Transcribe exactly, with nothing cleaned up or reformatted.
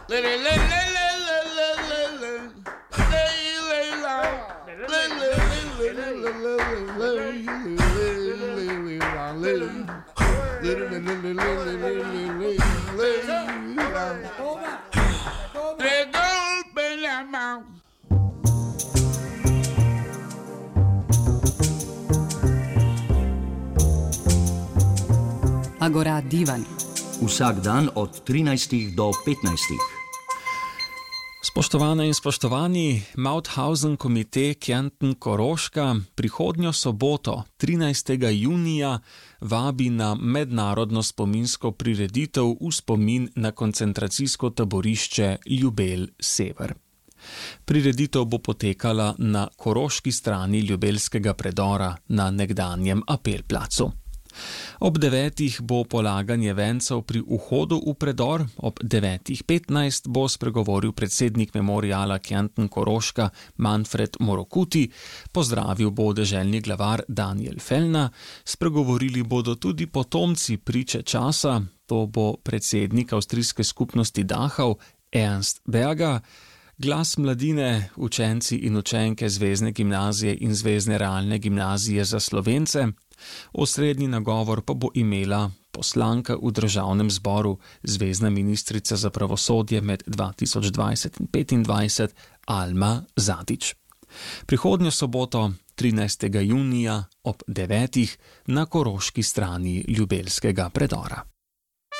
Agora divan. Vsak dan od trinajstih do petnajstih. Spoštovane in spoštovani, Mauthausen komite Kärnten Koroška prihodnjo soboto, trinajstega junija, vabi na mednarodno spominsko prireditev v spomin na koncentracijsko taborišče Ljubelj Sever. Prireditev bo potekala na koroški strani Ljubelskega predora na nekdanjem Apelplacu. Ob devetih bo polaganje vencev pri vhodu v predor, ob devetih petnajst bo spregovoril predsednik memoriala Kärnten Koroška Manfred Morokuti, pozdravil bo deželni glavar Daniel Fellner, spregovorili bodo tudi potomci priče časa, to bo predsednik avstrijske skupnosti Dachau Ernst Berger, glas mladine, učenci in učenke Zvezne gimnazije in Zvezne realne gimnazije za Slovence. Osrednji nagovor pa bo imela poslanka v državnem zboru, zvezna ministrica za pravosodje med dva tisoč dvajset in petindvajset Alma Zadič. Prihodnjo soboto, trinajstega junija ob devetih na koroški strani Ljubelskega predora.